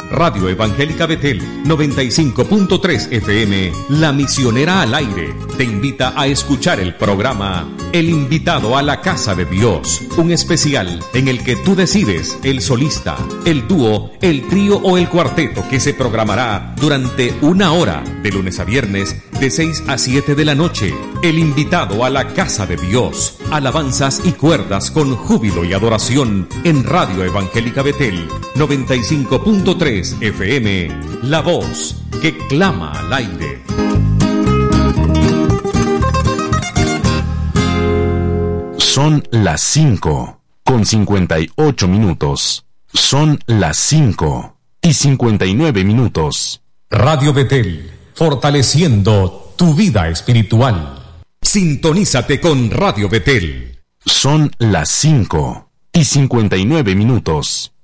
Radio Evangélica Betel 95.3 FM, La Misionera al Aire, te invita a escuchar el programa El Invitado a la Casa de Dios, un especial en el que tú decides el solista, el dúo, el trío o el cuarteto que se programará durante una hora, de lunes a viernes, de 6 a 7 de la noche. El Invitado a la Casa de Dios, alabanzas y cuerdas con júbilo y adoración en Radio Evangélica Betel 95.3 FM, la voz que clama al aire. Son las 5:58. Son las 5:59. Radio Betel, fortaleciendo tu vida espiritual. Sintonízate con Radio Betel. Son las 5:59.